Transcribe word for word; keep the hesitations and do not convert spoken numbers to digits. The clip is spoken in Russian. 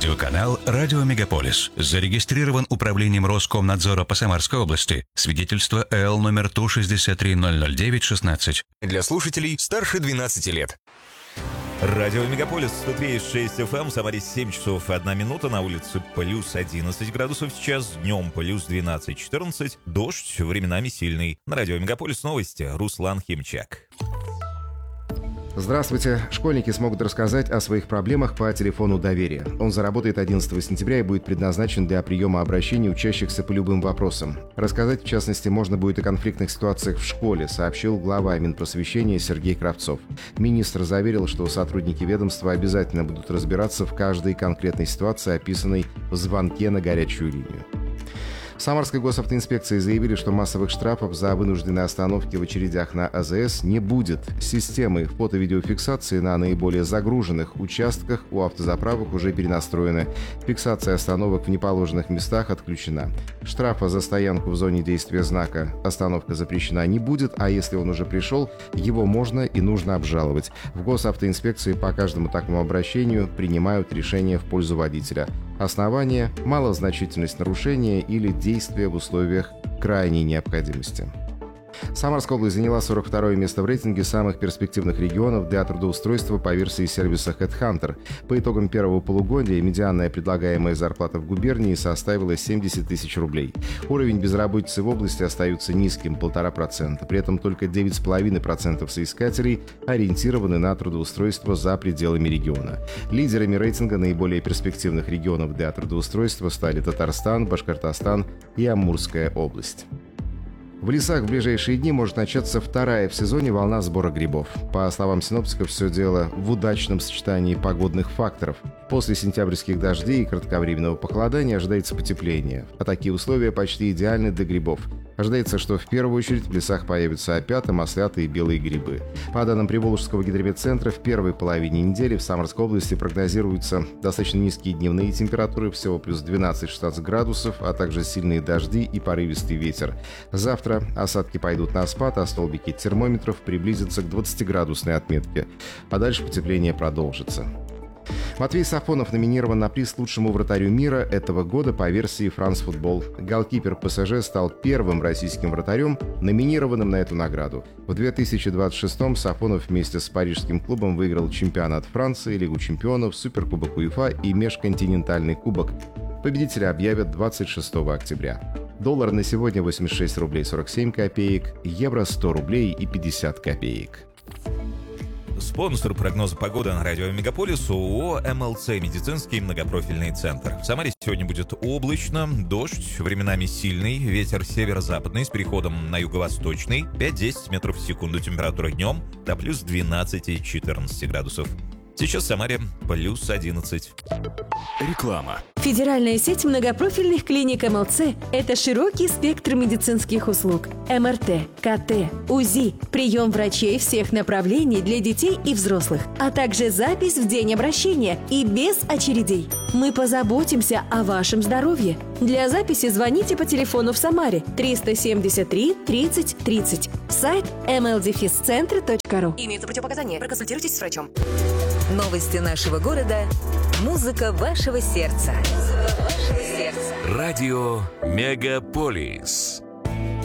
Радиоканал «Радио Мегаполис». Зарегистрирован управлением Роскомнадзора по Самарской области. Свидетельство эл номер Ту шестьдесят три ноль ноль девять шестнадцать. Для слушателей старше двенадцати лет. Радио Мегаполис, сто три и шесть эф эм, в Самаре семь часов и одна минута, на улице плюс одиннадцать градусов сейчас, днем плюс двенадцать-четырнадцать, дождь временами сильный. На Радио Мегаполис новости, Руслан Химчак. Здравствуйте. Школьники смогут рассказать о своих проблемах по телефону доверия. Он заработает одиннадцатого сентября и будет предназначен для приема обращений учащихся по любым вопросам. Рассказать, в частности, можно будет о конфликтных ситуациях в школе, сообщил глава Минпросвещения Сергей Кравцов. Министр заверил, что сотрудники ведомства обязательно будут разбираться в каждой конкретной ситуации, описанной в звонке на горячую линию. В Самарской госавтоинспекции заявили, что массовых штрафов за вынужденные остановки в очередях на а зэ эс не будет. Системы фото-видеофиксации на наиболее загруженных участках у автозаправок уже перенастроены. Фиксация остановок в неположенных местах отключена. Штрафа за стоянку в зоне действия знака «Остановка запрещена» не будет, а если он уже пришел, его можно и нужно обжаловать. В госавтоинспекции по каждому такому обращению принимают решение в пользу водителя. Основание – малозначительность нарушения или действия в условиях крайней необходимости. Самарская область заняла сорок второе место в рейтинге самых перспективных регионов для трудоустройства по версии сервиса HeadHunter. По итогам первого полугодия медианная предлагаемая зарплата в губернии составила семьдесят тысяч рублей. Уровень безработицы в области остается низким – полтора процента. При этом только девять целых пять десятых процента соискателей ориентированы на трудоустройство за пределами региона. Лидерами рейтинга наиболее перспективных регионов для трудоустройства стали Татарстан, Башкортостан и Амурская область. В лесах в ближайшие дни может начаться вторая в сезоне волна сбора грибов. По словам синоптиков, все дело в удачном сочетании погодных факторов. После сентябрьских дождей и кратковременного похолодания ожидается потепление, а такие условия почти идеальны для грибов. Ожидается, что в первую очередь в лесах появятся опята, маслята и белые грибы. По данным Приволжского гидрометцентра, в первой половине недели в Самарской области прогнозируются достаточно низкие дневные температуры, всего плюс двенадцать-шестнадцать градусов, а также сильные дожди и порывистый ветер. Завтра осадки пойдут на спад, а столбики термометров приблизятся к двадцатиградусной отметке. А дальше потепление продолжится. Матвей Сафонов номинирован на приз лучшему вратарю мира этого года по версии France Football. Голкипер пэ эс жэ стал первым российским вратарем, номинированным на эту награду. В две тысячи двадцать шестом Сафонов вместе с парижским клубом выиграл чемпионат Франции, Лигу чемпионов, Суперкубок УЕФА и Межконтинентальный кубок. Победителя объявят двадцать шестого октября. Доллар на сегодня восемьдесят шесть рублей сорок семь копеек, евро сто рублей и пятьдесят копеек. Спонсор прогноза погоды на Радио Мегаполис ООО эм эл цэ «Медицинский многопрофильный центр». В Самаре сегодня будет облачно, дождь, временами сильный, ветер северо-западный с переходом на юго-восточный, пять-десять метров в секунду, температура днем до плюс двенадцать-четырнадцать градусов. Сейчас в Самаре плюс одиннадцать. Реклама. Федеральная сеть многопрофильных клиник эм эл цэ – это широкий спектр медицинских услуг. эм эр тэ, ка тэ, УЗИ, прием врачей всех направлений для детей и взрослых, а также запись в день обращения и без очередей. Мы позаботимся о вашем здоровье. Для записи звоните по телефону в Самаре триста семьдесят три тридцать тридцать. Сайт эм эл дефис центр точка ру. Имеются противопоказания. Проконсультируйтесь с врачом. Новости нашего города. Музыка вашего сердца. Радио Мегаполис.